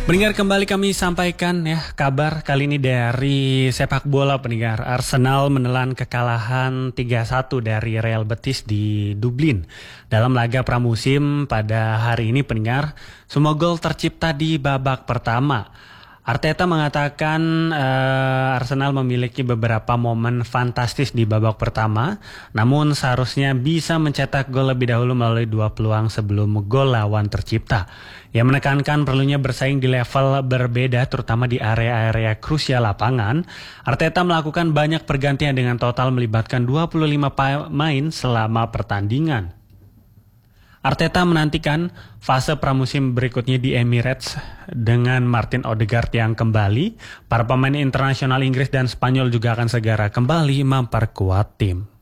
Pendengar, kembali kami sampaikan ya kabar kali ini dari sepak bola. Pendengar, Arsenal menelan kekalahan 3-1 dari Real Betis di Dublin dalam laga pramusim pada hari ini. Pendengar, semua gol tercipta di babak pertama. Arteta mengatakan Arsenal memiliki beberapa momen fantastis di babak pertama, namun seharusnya bisa mencetak gol lebih dahulu melalui 2 peluang sebelum gol lawan tercipta. Ia menekankan perlunya bersaing di level berbeda, terutama di area-area krusial lapangan. Arteta melakukan banyak pergantian dengan total melibatkan 25 pemain selama pertandingan. Arteta menantikan fase pramusim berikutnya di Emirates dengan Martin Odegaard yang kembali. Para pemain internasional Inggris dan Spanyol juga akan segera kembali memperkuat tim.